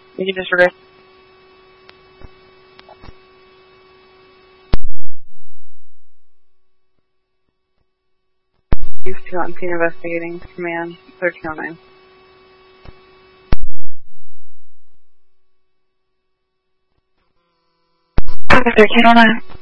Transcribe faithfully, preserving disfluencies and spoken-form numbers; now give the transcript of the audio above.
You can disregard. Use two on Team Investigating Command thirteen oh nine. thirteen oh nine.